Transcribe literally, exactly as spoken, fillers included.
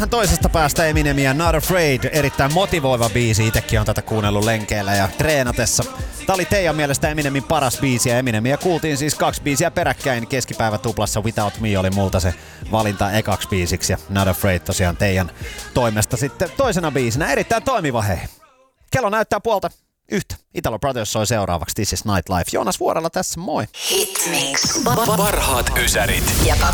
Toisesta päästä Eminemia Not Afraid, erittäin motivoiva biisi, itekin on tätä kuunnellut lenkeillä ja treenatessa. Tää oli teidän mielestä Eminemin paras biisi ja Eminemia kuultiin siis kaksi biisiä peräkkäin. Keskipäivä tuplassa Without Me oli multa se valinta ekaksi biisiksi ja Not Afraid tosiaan teidän toimesta sitten toisena biisinä. Erittäin toimiva hei. Kello näyttää puolta yhtä. Italo Brothers soi seuraavaksi This is Nightlife. Joonas Vuorella tässä, moi! Hitmix. Parhaat ysärit. Ja